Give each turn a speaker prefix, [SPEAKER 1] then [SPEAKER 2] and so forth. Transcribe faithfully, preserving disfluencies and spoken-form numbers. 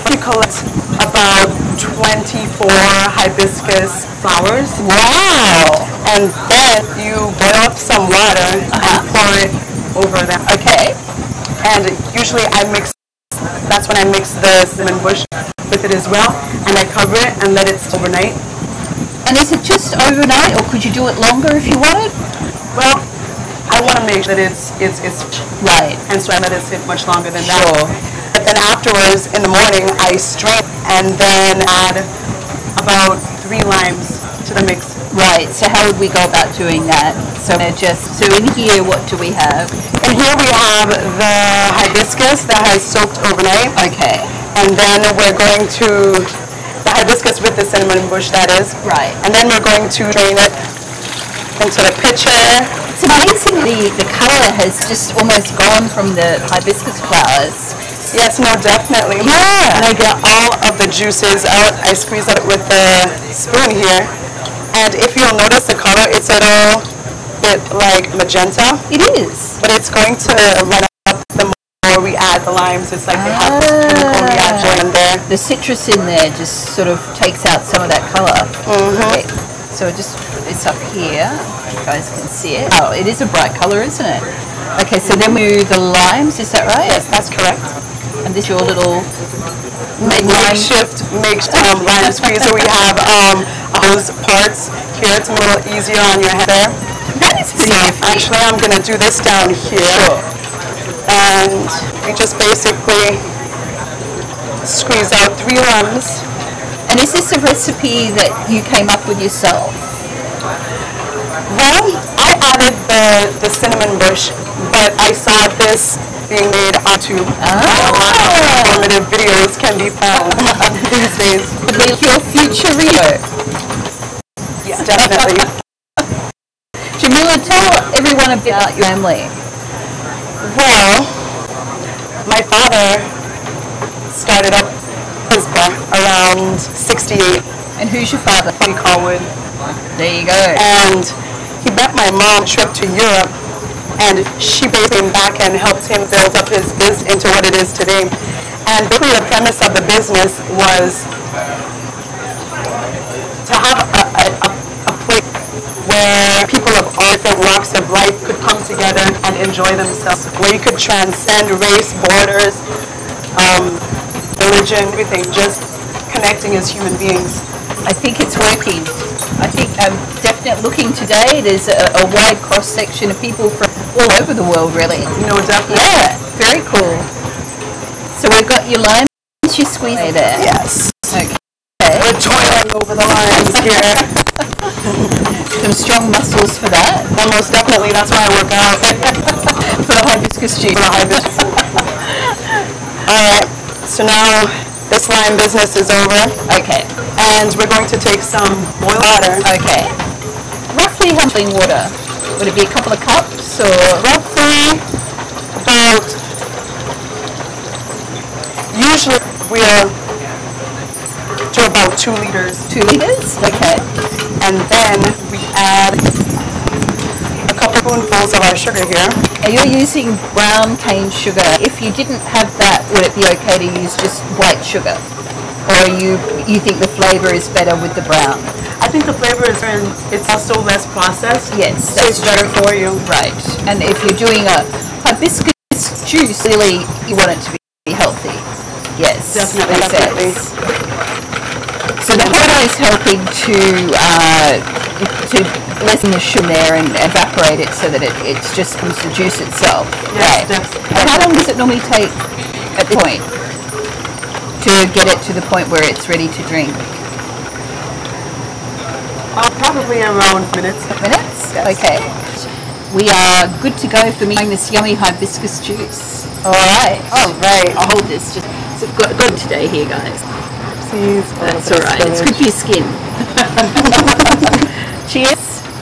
[SPEAKER 1] You collect about twenty-four hibiscus flowers.
[SPEAKER 2] Wow.
[SPEAKER 1] And then you boil up some water uh-huh. and pour it over them.
[SPEAKER 2] Okay.
[SPEAKER 1] And usually I mix, that's when I mix the cinnamon bush with it as well. And I cover it and let it sit overnight.
[SPEAKER 2] And is it just overnight, or could you do it longer if you wanted?
[SPEAKER 1] Well, I want to make sure that it's it's it's
[SPEAKER 2] right,
[SPEAKER 1] and so I let it sit much longer than
[SPEAKER 2] sure.
[SPEAKER 1] that. But then afterwards, in the morning, I strain and then add about three limes to the mix.
[SPEAKER 2] Right. So how would we go about doing that? So just so in here, what do we have?
[SPEAKER 1] In here we have the hibiscus that has soaked overnight.
[SPEAKER 2] Okay.
[SPEAKER 1] And then we're going to the hibiscus with the cinnamon bush, that is.
[SPEAKER 2] Right.
[SPEAKER 1] And then we're going to drain it into the pitcher.
[SPEAKER 2] It's amazing the, the colour has just almost gone from the hibiscus flowers.
[SPEAKER 1] Yes, no, definitely.
[SPEAKER 2] Yeah.
[SPEAKER 1] And I get all of the juices out. I squeeze it with the spoon here. And if you'll notice the color, it's a little bit like magenta.
[SPEAKER 2] It is.
[SPEAKER 1] But it's going to run up the more we add the limes. It's like ah. they have this chemical reaction in there.
[SPEAKER 2] The citrus in there just sort of takes out some of that color.
[SPEAKER 1] Mm-hmm.
[SPEAKER 2] Okay. So just it's up here. You guys can see it. Oh, it is a bright color, isn't it? Okay, so then we do the limes. Is that right?
[SPEAKER 1] Yes, that's correct.
[SPEAKER 2] And this is your little
[SPEAKER 1] makeshift makeshift um, lime squeezer. We have um, those parts here to make it a little easier on your head there.
[SPEAKER 2] That is pretty
[SPEAKER 1] so actually, I'm going to do this down here.
[SPEAKER 2] Sure.
[SPEAKER 1] And we just basically squeeze out three limes.
[SPEAKER 2] And is this a recipe that you came up with yourself?
[SPEAKER 1] Well, I added the, the cinnamon bush, but I saw this being made on YouTube.
[SPEAKER 2] Oh.
[SPEAKER 1] A lot of informative videos can be found these days.
[SPEAKER 2] Could be your future Rio.
[SPEAKER 1] Yes, definitely.
[SPEAKER 2] Jamila, tell everyone about your family.
[SPEAKER 1] Well, my father started up his bar around sixty-eight.
[SPEAKER 2] And who's your father?
[SPEAKER 1] Tony Callwood.
[SPEAKER 2] There you go.
[SPEAKER 1] And he met my mom on a trip to Europe, and she basically came back and helped him build up his business into what it is today. And basically the premise of the business was to have a, a, a place where people of all different walks of life could come together and enjoy themselves, where you could transcend race, borders, um, religion, everything, just connecting as human beings.
[SPEAKER 2] I think it's working. I think um, definitely looking today, there's a, a wide cross section of people from all over the world, really.
[SPEAKER 1] No, definitely.
[SPEAKER 2] Yeah, very cool. So we've got your limes, you squeeze there.
[SPEAKER 1] Yes.
[SPEAKER 2] Okay.
[SPEAKER 1] We're toiling over the limes here.
[SPEAKER 2] Some strong muscles for that.
[SPEAKER 1] Well, most definitely. That's why I work out.
[SPEAKER 2] For the hibiscus juice.
[SPEAKER 1] For the hibiscus. All right. So now this lime business is over.
[SPEAKER 2] Okay.
[SPEAKER 1] And we're going to take some boiled water.
[SPEAKER 2] Okay. Roughly how much water? Would it be a couple of cups or?
[SPEAKER 1] Roughly about, usually we're to about two liters.
[SPEAKER 2] Two liters? Okay.
[SPEAKER 1] And then we add a couple spoonfuls of our sugar here.
[SPEAKER 2] And you're using brown cane sugar. If you didn't have that, would it be okay to use just white sugar? Or you you think the flavour is better with the brown?
[SPEAKER 1] I think the flavour is, and it's also less processed.
[SPEAKER 2] Yes,
[SPEAKER 1] so it's better for you.
[SPEAKER 2] Right. And if you're doing a hibiscus juice, really, you want it to be healthy. Yes,
[SPEAKER 1] definitely. definitely.
[SPEAKER 2] So the water is helping to uh, to lessen the sugar there and evaporate it so that it it's just comes to juice itself.
[SPEAKER 1] Yes,
[SPEAKER 2] right.
[SPEAKER 1] definitely.
[SPEAKER 2] And how long does it normally take at the point to get it to the point where it's ready to drink?
[SPEAKER 1] Uh, probably around minutes.
[SPEAKER 2] Minutes?
[SPEAKER 1] Yes.
[SPEAKER 2] Okay. We are good to go for making this yummy hibiscus juice. All right.
[SPEAKER 1] All right.
[SPEAKER 2] I'll hold this. Just it's good, good today here, guys.
[SPEAKER 1] Please.
[SPEAKER 2] That's all right. It's good for your skin. Cheers.